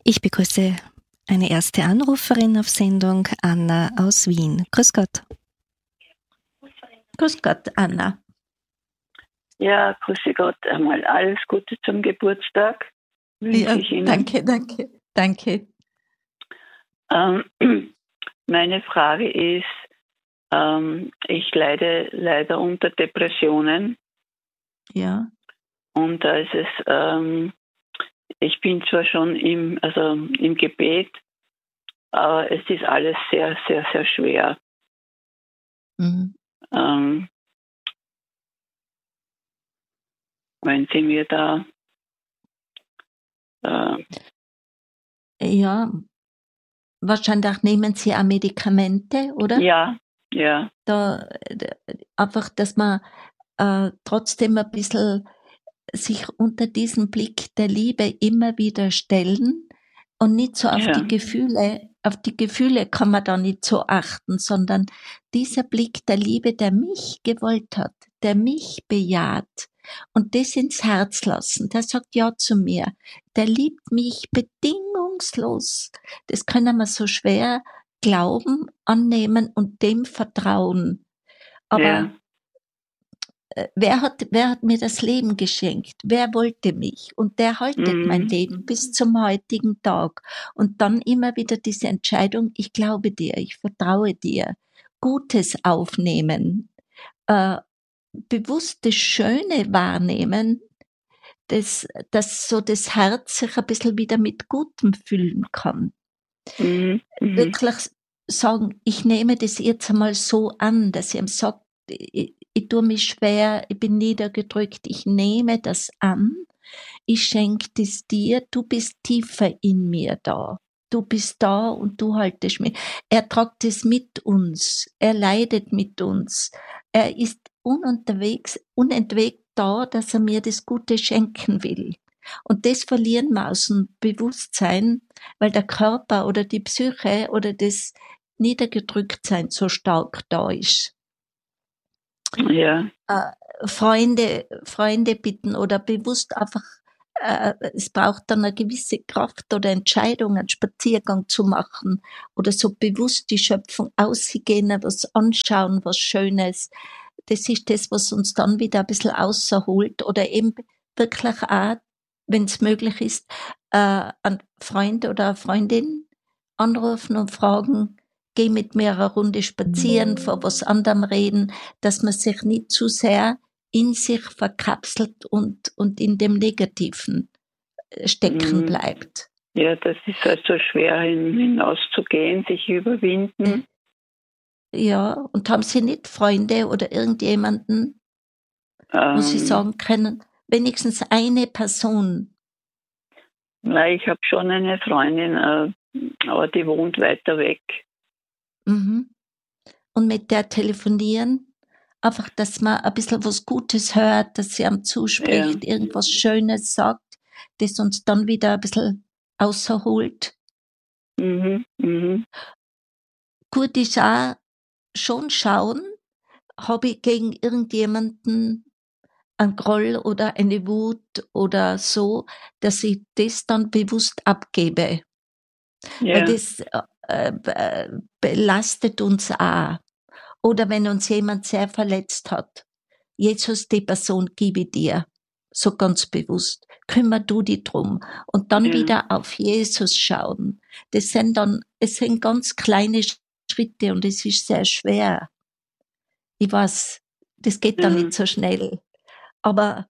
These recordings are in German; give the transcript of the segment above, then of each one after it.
Ich begrüße eine erste Anruferin auf Sendung, Anna aus Wien. Grüß Gott. Grüß Gott, Anna. Ja, grüße Gott. Einmal alles Gute zum Geburtstag. Wünsche ich Ihnen. Danke. Meine Frage ist, ich leide leider unter Depressionen. Ja. Und da ist es, ich bin zwar schon im Gebet, aber es ist alles sehr, sehr, sehr schwer. Mhm. Wenn Sie mir da... Ja, wahrscheinlich nehmen Sie auch Medikamente, oder? Ja. Einfach, dass man trotzdem ein bisschen sich unter diesen Blick der Liebe immer wieder stellen und nicht so auf die Gefühle kann man da nicht so achten, sondern dieser Blick der Liebe, der mich gewollt hat, der mich bejaht und das ins Herz lassen, der sagt ja zu mir, der liebt mich bedingungslos. Das können wir so schwer glauben, annehmen und dem vertrauen. Aber wer hat mir das Leben geschenkt? Wer wollte mich? Und der haltet mein Leben bis zum heutigen Tag. Und dann immer wieder diese Entscheidung, ich glaube dir, ich vertraue dir. Gutes aufnehmen, bewusst das Schöne wahrnehmen, dass so das Herz sich ein bisschen wieder mit Gutem füllen kann. Wirklich sagen, ich nehme das jetzt einmal so an, dass ich ihm sage, ich tue mich schwer, ich bin niedergedrückt, ich nehme das an, ich schenke das dir, du bist tiefer in mir da. Du bist da und du haltest mich. Er tragt es mit uns, er leidet mit uns, er ist unentwegt da, dass er mir das Gute schenken will. Und das verlieren wir aus dem Bewusstsein, weil der Körper oder die Psyche oder das Niedergedrücktsein so stark da ist. Ja. Freunde bitten oder bewusst einfach, es braucht dann eine gewisse Kraft oder Entscheidung, einen Spaziergang zu machen oder so bewusst die Schöpfung ausgehen, was anschauen, was Schönes. Das ist das, was uns dann wieder ein bisschen außerholt oder eben wirklich auch, wenn es möglich ist, einen Freund oder eine Freundin anrufen und fragen, geh mit mir eine Runde spazieren, vor was anderem reden, dass man sich nicht zu sehr in sich verkapselt und in dem Negativen stecken bleibt. Ja, das ist halt so schwer hinauszugehen, sich überwinden. Ja, und haben Sie nicht Freunde oder irgendjemanden, wo Sie sagen können, wenigstens eine Person? Nein, ich habe schon eine Freundin, aber die wohnt weiter weg. Mhm. Und mit der telefonieren? Einfach, dass man ein bisschen was Gutes hört, dass sie einem zuspricht, irgendwas Schönes sagt, das uns dann wieder ein bisschen außerholt. Gut ist auch schon schauen, habe ich gegen irgendjemanden einen Groll oder eine Wut oder so, dass ich das dann bewusst abgebe. Ja. Weil das belastet uns auch. Oder wenn uns jemand sehr verletzt hat. Jesus, die Person gebe ich dir. So ganz bewusst. Kümmer du dich drum. Und dann wieder auf Jesus schauen. Es sind ganz kleine Schritte und es ist sehr schwer. Ich weiß, das geht dann nicht so schnell. Aber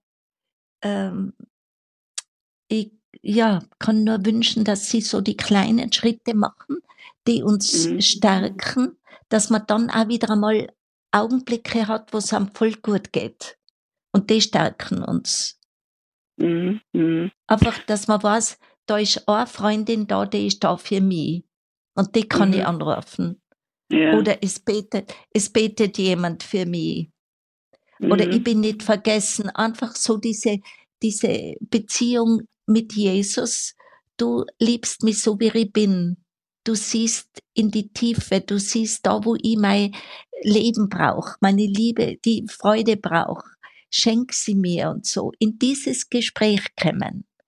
ich kann nur wünschen, dass Sie so die kleinen Schritte machen, die uns stärken, dass man dann auch wieder einmal Augenblicke hat, wo es einem voll gut geht. Und die stärken uns. Einfach, dass man weiß, da ist eine Freundin da, die ist da für mich. Und die kann ich anrufen. Ja. Oder es betet jemand für mich. Oder ich bin nicht vergessen. Einfach so diese Beziehung mit Jesus. Du liebst mich so, wie ich bin. Du siehst in die Tiefe. Du siehst da, wo ich mein Leben brauche, meine Liebe, die Freude brauche. Schenk sie mir und so. In dieses Gespräch kommen.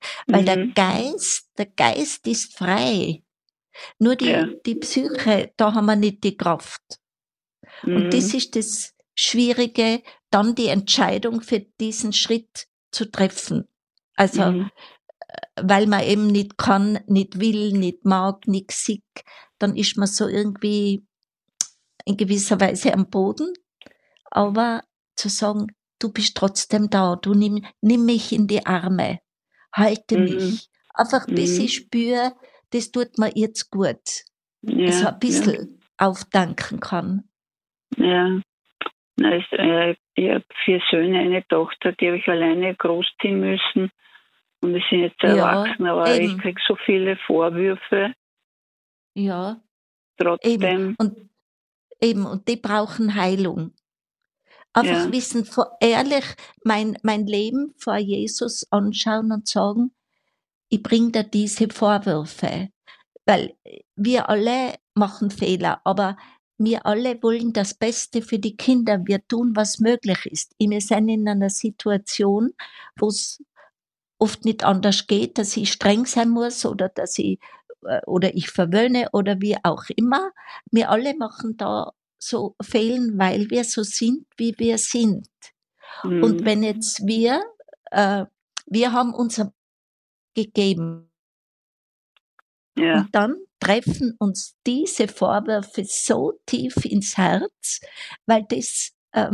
Weil der Geist ist frei. Nur die Psyche, da haben wir nicht die Kraft. Und das ist das Schwierige, dann die Entscheidung für diesen Schritt zu treffen. Also, weil man eben nicht kann, nicht will, nicht mag, nicht sieht, dann ist man so irgendwie in gewisser Weise am Boden. Aber zu sagen, du bist trotzdem da, du nimm mich in die Arme, halte mich. Einfach bis ich spüre, das tut mir jetzt gut. Also ein bisschen aufdanken kann. Ja. Ich habe 4 Söhne, eine Tochter, die habe ich alleine großziehen müssen. Und wir sind jetzt erwachsen, aber eben. Ich kriege so viele Vorwürfe. Ja. Trotzdem. Und die brauchen Heilung. Einfach wissen, ehrlich mein Leben vor Jesus anschauen und sagen, ich bringe dir diese Vorwürfe. Weil wir alle machen Fehler, aber wir alle wollen das Beste für die Kinder. Wir tun, was möglich ist. Wir sind in einer Situation, wo es oft nicht anders geht, dass ich streng sein muss oder dass ich verwöhne oder wie auch immer. Wir alle machen da so Fehlen, weil wir so sind, wie wir sind. Und wenn jetzt wir haben uns gegeben. Ja. Und dann treffen uns diese Vorwürfe so tief ins Herz, weil das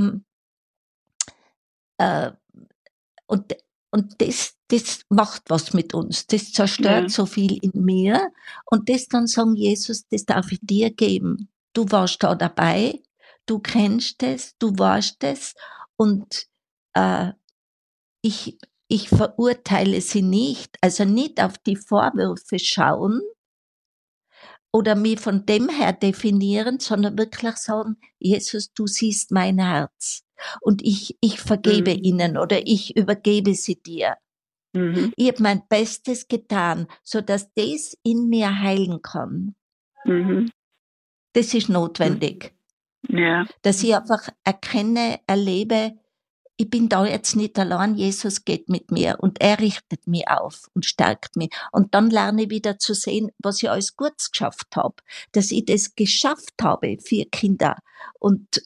und das macht was mit uns. Das zerstört so viel in mir. Und das dann sagen, Jesus, das darf ich dir geben. Du warst da dabei, du kennst es, du warst es. Und ich verurteile sie nicht, also nicht auf die Vorwürfe schauen oder mich von dem her definieren, sondern wirklich sagen, Jesus, du siehst mein Herz und ich vergebe ihnen oder ich übergebe sie dir. Ich habe mein Bestes getan, sodass das in mir heilen kann. Das ist notwendig. Ja. Dass ich einfach erkenne, erlebe, ich bin da jetzt nicht allein, Jesus geht mit mir und er richtet mich auf und stärkt mich. Und dann lerne ich wieder zu sehen, was ich alles Gutes geschafft habe, dass ich das geschafft habe für Kinder und